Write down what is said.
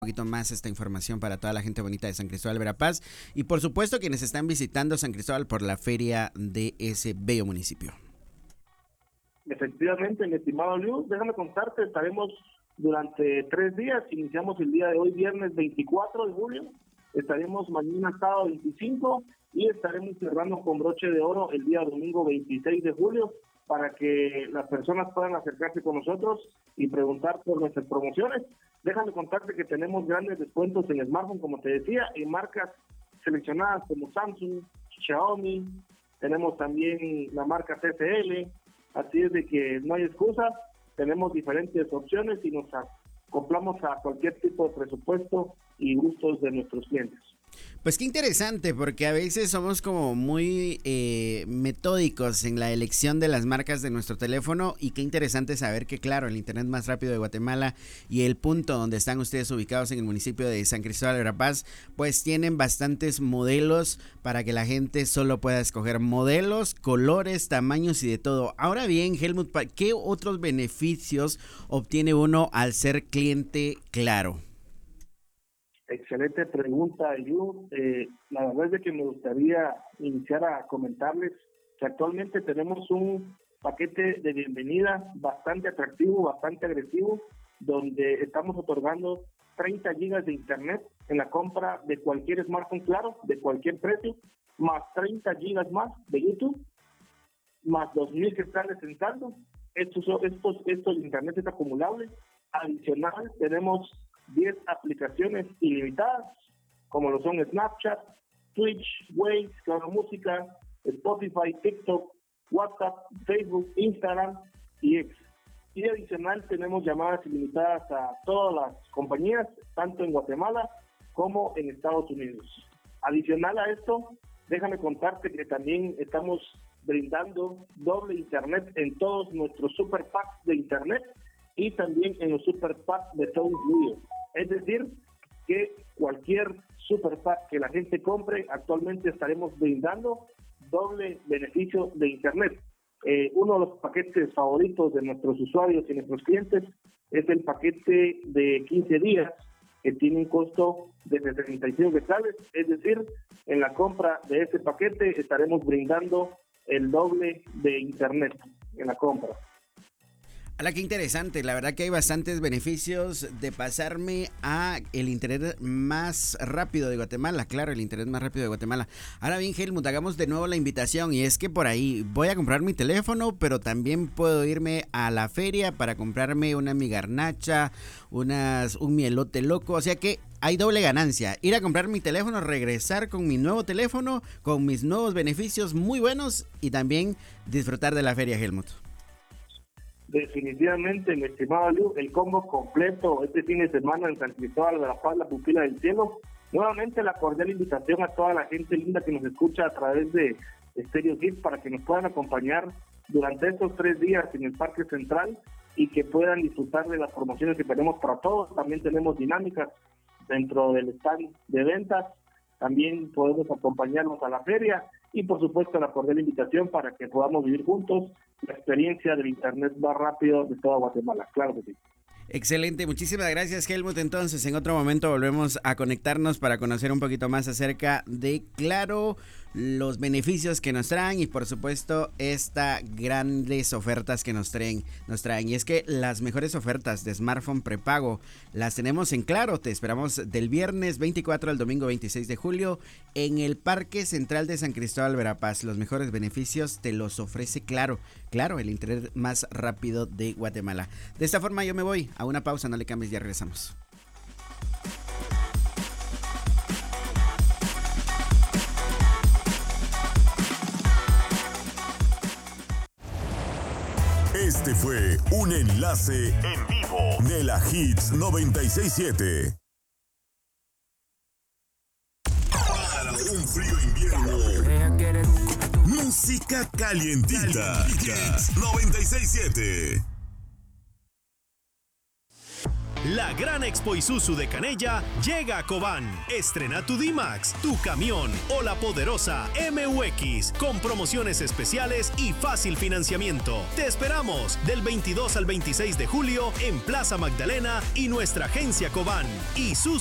poquito más esta información para toda la gente bonita de San Cristóbal Verapaz y por supuesto quienes están visitando San Cristóbal por la feria de ese bello municipio. Efectivamente, mi estimado Liu, déjame contarte, estaremos durante 3 días, iniciamos el día de hoy, viernes 24 de julio, estaremos mañana sábado 25 y estaremos cerrando con broche de oro el día domingo 26 de julio para que las personas puedan acercarse con nosotros y preguntar por nuestras promociones. Déjame contarte que tenemos grandes descuentos en smartphone, como te decía, en marcas seleccionadas como Samsung, Xiaomi, tenemos también la marca TCL, así es de que no hay excusa, tenemos diferentes opciones y nos acoplamos a cualquier tipo de presupuesto y gustos de nuestros clientes. Pues qué interesante, porque a veces somos como muy metódicos en la elección de las marcas de nuestro teléfono y qué interesante saber que claro, el internet más rápido de Guatemala y el punto donde están ustedes ubicados en el municipio de San Cristóbal de Verapaz, pues tienen bastantes modelos para que la gente solo pueda escoger modelos, colores, tamaños y de todo. Ahora bien, Helmut, ¿qué otros beneficios obtiene uno al ser cliente Claro? Excelente pregunta, Yu. La verdad es de que me gustaría iniciar a comentarles que actualmente tenemos un paquete de bienvenida bastante atractivo, bastante agresivo, donde estamos otorgando 30 gigas de internet en la compra de cualquier smartphone Claro, de cualquier precio, más 30 gigas más de YouTube, más 2,000 quetzales en saldo. Estos internet es acumulable. Adicional, tenemos 10 aplicaciones ilimitadas, como lo son Snapchat, Twitch, Waze, Claro Música, Spotify, TikTok, WhatsApp, Facebook, Instagram y X. Y adicional tenemos llamadas ilimitadas a todas las compañías, tanto en Guatemala como en Estados Unidos. Adicional a esto, déjame contarte que también estamos brindando doble internet en todos nuestros super packs de internet y también en los super packs de todo incluido. Es decir, que cualquier super pack que la gente compre, actualmente estaremos brindando doble beneficio de internet. Uno de los paquetes favoritos de nuestros usuarios y nuestros clientes es el paquete de 15 días, que tiene un costo de 75 quetzales. Es decir, en la compra de ese paquete estaremos brindando el doble de internet en la compra. Hola, qué interesante, la verdad que hay bastantes beneficios de pasarme a el internet más rápido de Guatemala, claro, el internet más rápido de Guatemala. Ahora bien, Helmut, hagamos de nuevo la invitación y es que por ahí voy a comprar mi teléfono, pero también puedo irme a la feria para comprarme una mi garnacha, un mielote loco, o sea que hay doble ganancia, ir a comprar mi teléfono, regresar con mi nuevo teléfono, con mis nuevos beneficios muy buenos y también disfrutar de la feria, Helmut. Definitivamente, mi estimado Liu, el combo completo este fin de semana en San Cristóbal de la Paz, la Pupila del Cielo. Nuevamente la cordial invitación a toda la gente linda que nos escucha a través de Stereo Hits para que nos puedan acompañar durante estos 3 días en el Parque Central y que puedan disfrutar de las promociones que tenemos para todos. También tenemos dinámicas dentro del stand de ventas. También podemos acompañarnos a la feria y por supuesto la cordial invitación para que podamos vivir juntos la experiencia del internet más rápido de toda Guatemala. Claro que sí. Excelente, muchísimas gracias, Helmut. Entonces, en otro momento volvemos a conectarnos para conocer un poquito más acerca de Claro, los beneficios que nos traen y por supuesto estas grandes ofertas que nos traen. Y es que las mejores ofertas de smartphone prepago las tenemos en Claro. Te esperamos del viernes 24 al domingo 26 de julio en el Parque Central de San Cristóbal Verapaz. Los mejores beneficios te los ofrece Claro. Claro, el internet más rápido de Guatemala. De esta forma yo me voy a una pausa, no le cambies, ya regresamos. Este fue un enlace en vivo de la Hits 96.7. Para un frío invierno, música calientita. Hits 96.7. La gran Expo Isuzu de Canella llega a Cobán. Estrena tu D-Max, tu camión o la poderosa MUX con promociones especiales y fácil financiamiento. Te esperamos del 22 al 26 de julio en Plaza Magdalena y nuestra agencia Cobán. Isuzu